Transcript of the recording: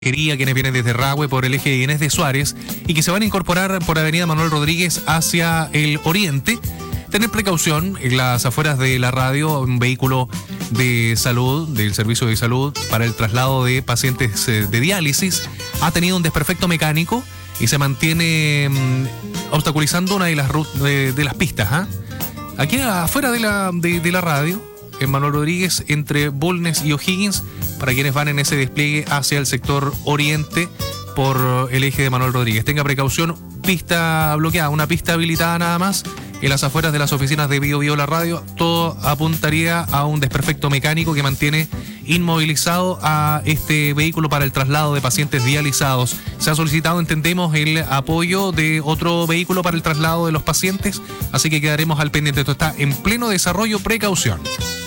quienes vienen desde Rahue por el eje de Inés de Suárez y que se van a incorporar por Avenida Manuel Rodríguez hacia el oriente. Tener precaución en las afueras de la radio, un vehículo de salud, del servicio de salud para el traslado de pacientes de diálisis, ha tenido un desperfecto mecánico y se mantiene obstaculizando una de las pistas. Aquí afuera de la radio, en Manuel Rodríguez, entre Bulnes y O'Higgins, para quienes van en ese despliegue hacia el sector oriente por el eje de Manuel Rodríguez. Tenga precaución, pista bloqueada, una pista habilitada nada más en las afueras de las oficinas de Bio Bio La Radio. Todo apuntaría a un desperfecto mecánico que mantiene inmovilizado a este vehículo para el traslado de pacientes dializados. Se ha solicitado, entendemos, el apoyo de otro vehículo para el traslado de los pacientes, así que quedaremos al pendiente. Esto está en pleno desarrollo, precaución.